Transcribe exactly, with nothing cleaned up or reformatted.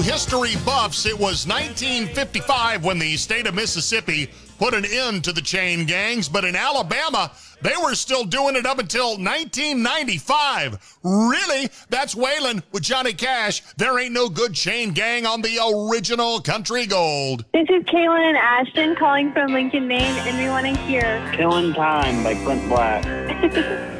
History buffs, it was nineteen fifty-five when the state of Mississippi put an end to the chain gangs, but in Alabama, they were still doing it up until nineteen ninety-five. Really? That's Waylon with Johnny Cash. There ain't no good chain gang on the original Country Gold. This is Kaylin and Ashton calling from Lincoln, Maine, and we want to hear Killing Time by Clint Black.